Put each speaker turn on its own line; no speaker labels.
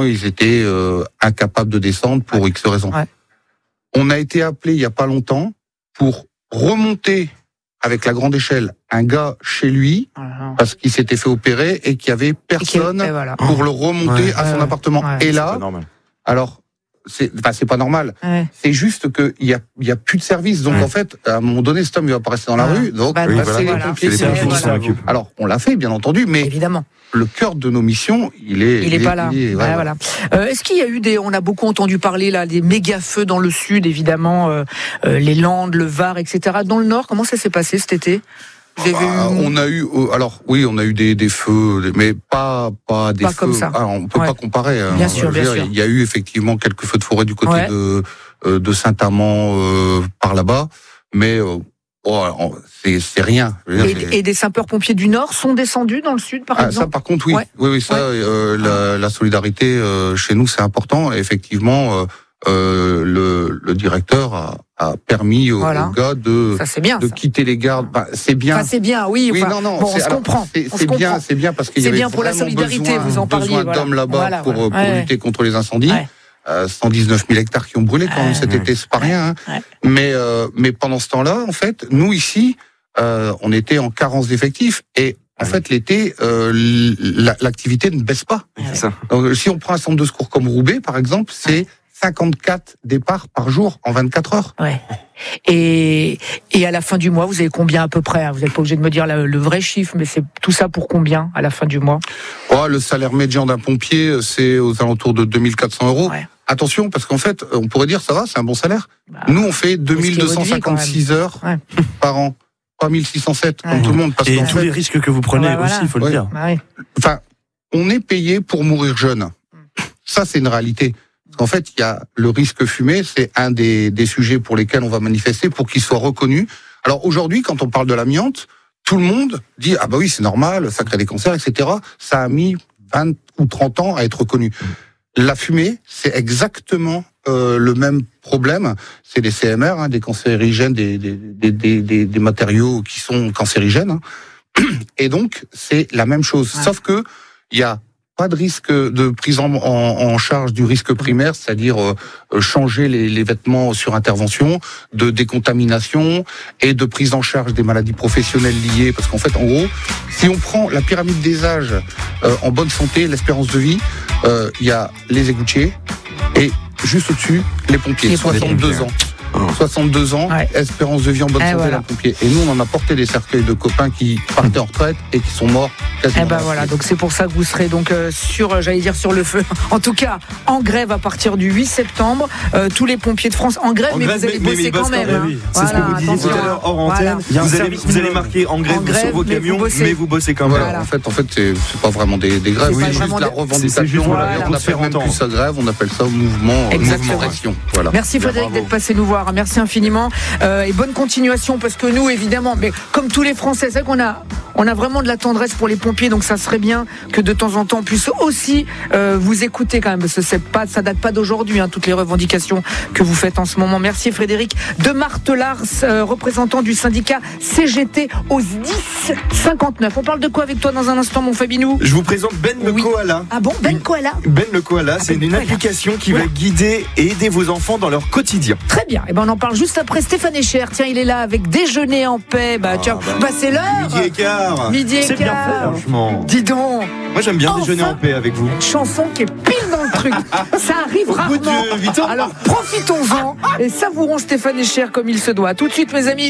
effectivement, ils étaient incapables de descendre pour X raisons. Ouais. On a été appelé il y a pas longtemps pour remonter avec la grande échelle un gars chez lui parce qu'il s'était fait opérer et qu'il y avait personne pour le remonter à son appartement. Et là, alors c'est pas normal. Ouais. C'est juste que il y a plus de service. Donc en fait, à un moment donné, cet homme il va pas rester dans la rue. Donc c'est les pompiers qui s'en occupent. Alors on l'a fait, bien entendu, mais évidemment. Le cœur de nos missions, il est pas là. Voilà.
Est-ce qu'il y a eu on a beaucoup entendu parler là des méga feux dans le sud, évidemment, les Landes, le Var, etc. Dans le Nord, comment ça s'est passé cet été?
On a eu, on a eu des feux, mais pas des feux.
Comme ça.
On peut pas comparer.
Bien sûr.
Il y a eu effectivement quelques feux de forêt du côté de Saint-Amand par là-bas, mais c'est rien.
Et des sapeurs-pompiers du Nord sont descendus dans le Sud, par exemple.
Ça, par contre, oui. Oui, ça, la solidarité chez nous, c'est important. Et effectivement, le directeur a permis aux gars de quitter les gardes. C'est bien.
C'est bien, oui. On se comprend.
C'est bien parce qu'il y avait
bien pour la solidarité. Vous en parliez.
Besoin d'hommes là-bas pour lutter contre les incendies. 119 000 hectares qui ont brûlé quand même cet été, c'est pas rien. Mais pendant ce temps-là, en fait, nous ici, on était en carence d'effectifs et en fait l'été, l'activité ne baisse pas. Donc, si on prend un centre de secours comme Roubaix, par exemple, c'est 54 départs par jour en 24 heures.
Et à la fin du mois, vous avez combien à peu près? Vous n'êtes pas obligé de me dire le vrai chiffre, mais c'est tout ça pour combien à la fin du mois?
Le salaire médian d'un pompier, c'est aux alentours de 2400 €. Attention, parce qu'en fait, on pourrait dire ça va, c'est un bon salaire. Nous, on fait 2256 heures par an, pas 1607 comme tout le monde. Parce
et tous les risques que vous prenez aussi, il faut le dire.
Enfin, on est payé pour mourir jeune. Ça, c'est une réalité. Parce qu'en fait, il y a le risque fumé, c'est un des sujets pour lesquels on va manifester pour qu'il soit reconnu. Alors aujourd'hui, quand on parle de l'amiante, tout le monde dit ah bah oui, c'est normal, ça crée des cancers, etc. Ça a mis 20 ou 30 ans à être reconnu. La fumée, c'est exactement le même problème. C'est des CMR, des cancérigènes, des matériaux qui sont cancérigènes. Et donc, c'est la même chose. Sauf que il y a pas de risque de prise en charge du risque primaire, c'est-à-dire changer les vêtements sur intervention, de décontamination et de prise en charge des maladies professionnelles liées. Parce qu'en fait, en gros, si on prend la pyramide des âges en bonne santé, l'espérance de vie, il y a les égoutiers et juste au-dessus, les pompiers, 62 ans. 62 ans, espérance de vie en bonne santé, la pompier. Et nous, on en a porté des cercueils de copains qui partaient en retraite et qui sont morts quasiment.
Donc c'est pour ça que vous serez donc sur le feu. En tout cas, en grève à partir du 8 septembre. Tous les pompiers de France en grève, mais vous allez bosser quand même.
C'est ce que vous disiez tout à l'heure hors antenne. Vous allez marquer en grève sur vos camions, mais vous bossez quand même.
En fait, c'est pas vraiment des grèves, c'est juste la revendication. On appelle même plus ça grève, on appelle ça mouvement d'action.
Merci Frédéric d'être passé nous voir. Merci infiniment et bonne continuation parce que nous évidemment, mais comme tous les Français, c'est vrai qu'on a vraiment de la tendresse pour les pompiers, donc ça serait bien que de temps en temps on puisse aussi vous écouter quand même, parce que ça date pas d'aujourd'hui toutes les revendications que vous faites en ce moment. Merci Frédéric de Martelars, représentant du syndicat CGT aux 10-59. On parle de quoi avec toi dans un instant, mon Fabinou?
Je vous présente Ben le Koala.
Ah bon, Ben Koala?
Ben le Koala, c'est une application qui va guider et aider vos enfants dans leur quotidien.
Très bien. On en parle juste après Stéphane Echer. Tiens, il est là avec Déjeuner en paix. C'est l'heure. Midi et quart.
C'est bien fait, franchement.
Dis donc.
Moi, j'aime bien Déjeuner en paix avec vous.
Une chanson qui est pile dans le truc. Ça arrive rarement. Alors, profitons-en et savourons Stéphane Echer comme il se doit. Tout de suite, mes amis.